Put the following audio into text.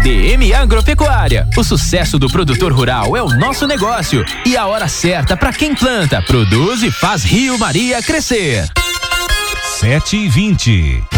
DM Agropecuária. O sucesso do produtor rural é o nosso negócio e a hora certa para quem planta, produz e faz Rio Maria crescer. 7h20.